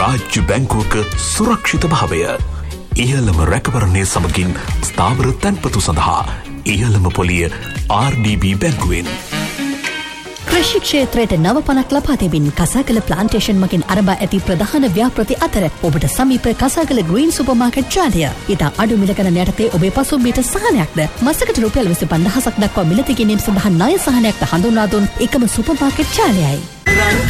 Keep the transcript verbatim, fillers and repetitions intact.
රාජ්‍ය බැංකුවක සුරක්ෂිත භාවය. ඉහළම රැකවරණය සමගින් ස්ථාවර තැන්පතු සඳහා ඉහළම පොලිය ආර් ඩී බී බැංකුවෙන්. කෘෂි ක්ෂේත්‍රයට නව පණක් ලබා දෙමින් කසාකල ප්ලාන්ටේෂන් මගින් අරඹා ඇති ප්‍රධාන ව්‍යාපෘති අතර ඔබට සමීප කසාකල ග්‍රීන් සුපර්මාකට් ජාලය. ඉතා අඩු මිල ගණන් යටතේ ඔබේ පසුම්බියට සහනයක්ද මසකට රුපියල් විසි පන්දහසක් දක්වා මිලදී ගැනීම සඳහා ණය සහනයක්ද හඳුන්වා දුන් එකම සුපර්මාකට් ජාලයයි.